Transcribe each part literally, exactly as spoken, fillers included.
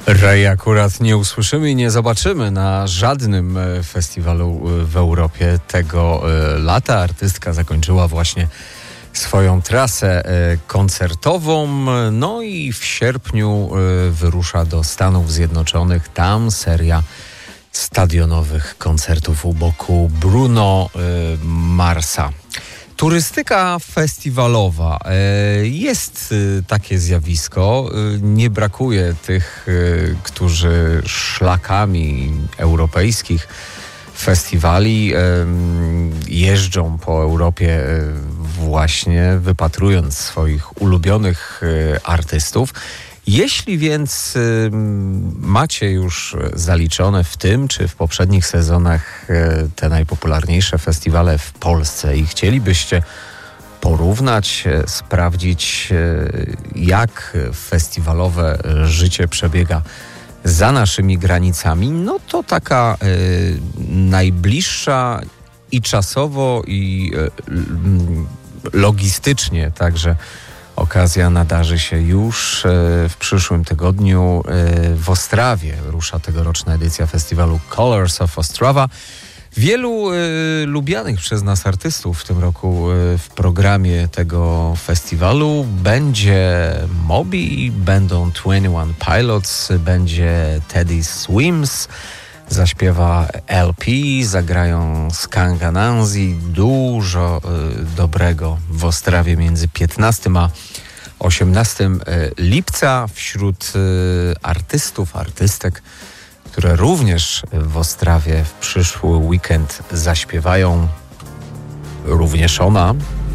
Ray akurat nie usłyszymy i nie zobaczymy na żadnym festiwalu w Europie tego lata. Artystka zakończyła właśnie swoją trasę koncertową, no i w sierpniu wyrusza do Stanów Zjednoczonych. Tam seria stadionowych koncertów u boku Bruno Marsa. Turystyka festiwalowa. Jest takie zjawisko. Nie brakuje tych, którzy szlakami europejskich festiwali jeżdżą po Europie właśnie wypatrując swoich ulubionych artystów. Jeśli więc y, macie już zaliczone w tym czy w poprzednich sezonach y, te najpopularniejsze festiwale w Polsce i chcielibyście porównać, y, sprawdzić y, jak festiwalowe życie przebiega za naszymi granicami, no to taka y, najbliższa i czasowo i y, logistycznie także okazja nadarzy się już w przyszłym tygodniu w Ostrawie. Rusza tegoroczna edycja festiwalu Colors of Ostrava. Wielu y, lubianych przez nas artystów w tym roku y, w programie tego festiwalu będzie Moby, będą twenty one Pilots, będzie Teddy Swims, zaśpiewa L P, zagrają Skunk Anansi. Dużo y, dobrego w Ostrawie między piętnastego a osiemnastego lipca. Wśród y, artystów, artystek, które również w Ostrawie w przyszły weekend zaśpiewają, również ona,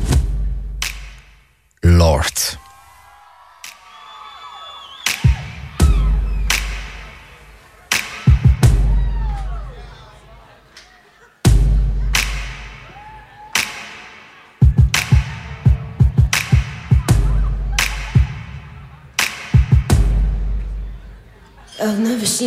Lorde. I've never seen